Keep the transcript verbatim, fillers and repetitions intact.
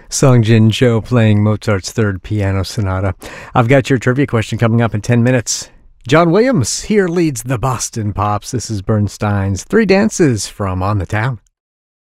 Song Jin Cho playing Mozart's Third Piano Sonata. I've got your trivia question coming up in ten minutes. John Williams here leads the Boston Pops. This is Bernstein's Three Dances from On the Town.